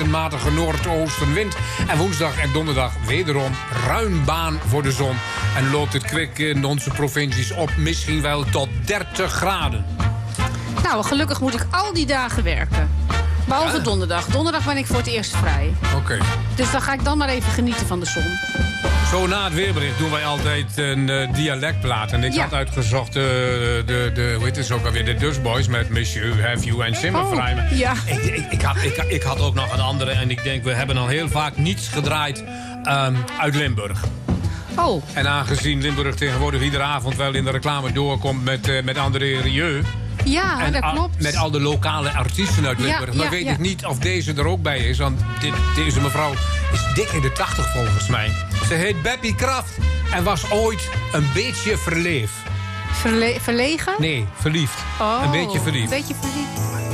een matige noordoostenwind. En woensdag en donderdag wederom ruim baan voor de zon. En loopt het kwik in onze provincies op misschien wel tot 30 graden. Nou, gelukkig moet ik al die dagen werken. Behalve donderdag. Donderdag ben ik voor het eerst vrij. Oké. Dus dan ga ik dan maar even genieten van de zon. Zo na het weerbericht doen wij altijd een dialectplaat. En ik had uitgezocht hoe heet het ook alweer? De Dutchboys met Monsieur, Have You en Zimmerfrei. Ja. Ik had ook nog een andere. En ik denk, we hebben al heel vaak niets gedraaid uit Limburg. Oh. En aangezien Limburg tegenwoordig iedere avond wel in de reclame doorkomt met André Rieu. Ja, en dat klopt. Met al de lokale artiesten uit Limburg. Maar weet ik niet of deze er ook bij is. Want deze mevrouw is dik in de 80 volgens mij. Ze heet Beppie Kraft en was ooit een beetje verleefd. Verlegen? Nee, verliefd. Oh, een beetje verliefd. Een beetje verliefd.